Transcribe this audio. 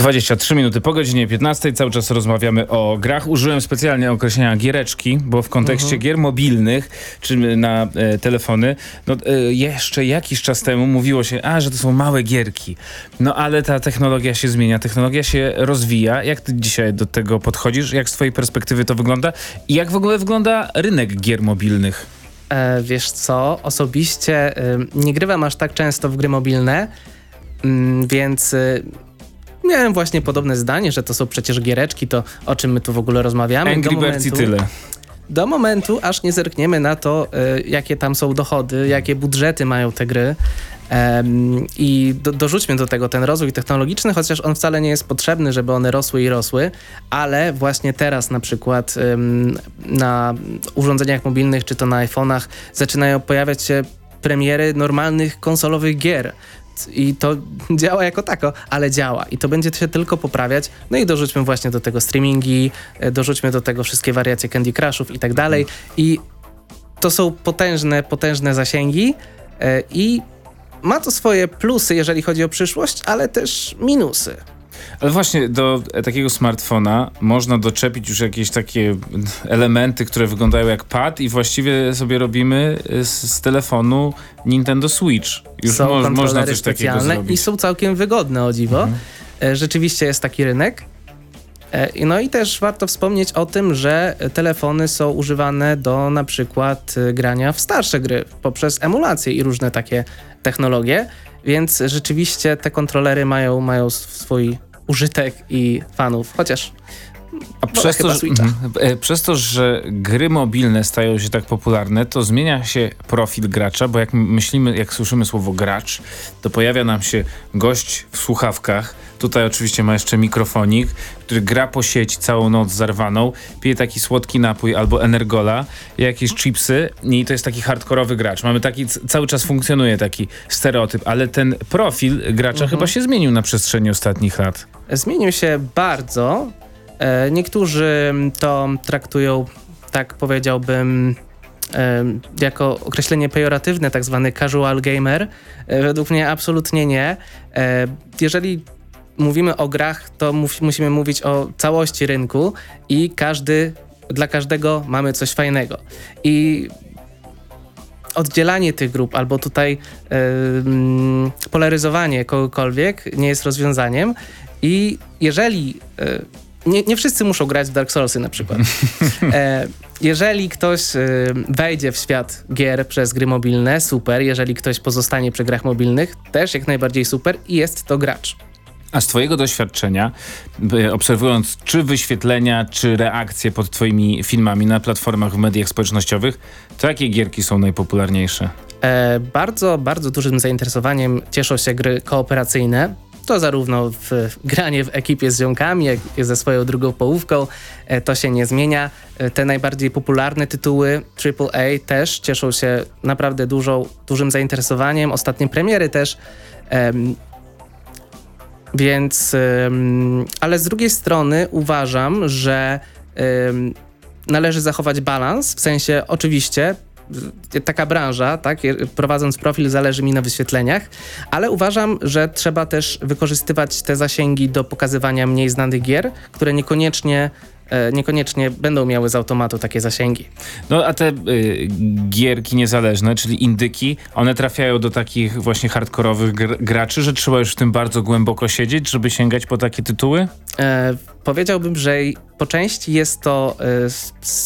23 minuty po godzinie 15. Cały czas rozmawiamy o grach. Użyłem specjalnie określenia giereczki, bo w kontekście gier mobilnych, czy na telefony, jeszcze jakiś czas temu mówiło się, że to są małe gierki. No ale ta technologia się zmienia, technologia się rozwija. Jak ty dzisiaj do tego podchodzisz? Jak z twojej perspektywy to wygląda? I jak w ogóle wygląda rynek gier mobilnych? Wiesz co, osobiście nie grywam aż tak często w gry mobilne, więc miałem właśnie podobne zdanie, że to są przecież giereczki, to o czym my tu w ogóle rozmawiamy. Angry Birds i tyle. Do momentu, aż nie zerkniemy na to, jakie tam są dochody, jakie budżety mają te gry. I dorzućmy do tego ten rozwój technologiczny, chociaż on wcale nie jest potrzebny, żeby one rosły i rosły, ale właśnie teraz na przykład na urządzeniach mobilnych, czy to na iPhone'ach, zaczynają pojawiać się premiery normalnych konsolowych gier. I to działa jako tako, ale działa i to będzie się tylko poprawiać. No i dorzućmy właśnie do tego streamingi, dorzućmy do tego wszystkie wariacje Candy Crushów i tak dalej. I to są potężne zasięgi i ma to swoje plusy, jeżeli chodzi o przyszłość, ale też minusy. Ale właśnie do takiego smartfona można doczepić już jakieś takie elementy, które wyglądają jak pad i właściwie sobie robimy z telefonu Nintendo Switch. Już można coś takiego zrobić. I są całkiem wygodne, o dziwo. Rzeczywiście jest taki rynek. No i też warto wspomnieć o tym, że telefony są używane do na przykład grania w starsze gry poprzez emulację i różne takie technologie, więc rzeczywiście te kontrolery mają swój użytek i fanów, chociaż przez to, że gry mobilne stają się tak popularne, to zmienia się profil gracza, bo jak słyszymy słowo gracz, to pojawia nam się gość w słuchawkach. Tutaj oczywiście ma jeszcze mikrofonik, który gra po sieci całą noc zarwaną, pije taki słodki napój albo energola, jakieś chipsy i to jest taki hardkorowy gracz. Mamy taki, cały czas funkcjonuje taki stereotyp, ale ten profil gracza chyba się zmienił na przestrzeni ostatnich lat. Zmienił się bardzo. Niektórzy to traktują, tak powiedziałbym, jako określenie pejoratywne, tak zwany casual gamer. Według mnie absolutnie nie. Jeżeli mówimy o grach, to musimy mówić o całości rynku i dla każdego mamy coś fajnego. I oddzielanie tych grup albo tutaj polaryzowanie kogokolwiek nie jest rozwiązaniem. I jeżeli nie wszyscy muszą grać w Dark Soulsy na przykład. Jeżeli ktoś wejdzie w świat gier przez gry mobilne, super. Jeżeli ktoś pozostanie przy grach mobilnych, też jak najbardziej super i jest to gracz. A z twojego doświadczenia, obserwując czy wyświetlenia, czy reakcje pod twoimi filmami na platformach w mediach społecznościowych, to jakie gierki są najpopularniejsze? Bardzo, bardzo dużym zainteresowaniem cieszą się gry kooperacyjne. To zarówno w granie w ekipie z ziomkami, jak i ze swoją drugą połówką. To się nie zmienia. Te najbardziej popularne tytuły AAA też cieszą się naprawdę dużym zainteresowaniem. Ostatnie premiery też. Ale z drugiej strony uważam, że należy zachować balans, w sensie oczywiście taka branża, tak, prowadząc profil zależy mi na wyświetleniach, ale uważam, że trzeba też wykorzystywać te zasięgi do pokazywania mniej znanych gier, które niekoniecznie będą miały z automatu takie zasięgi. No a te gierki niezależne, czyli indyki, one trafiają do takich właśnie hardkorowych graczy, że trzeba już w tym bardzo głęboko siedzieć, żeby sięgać po takie tytuły? Powiedziałbym, że po części jest to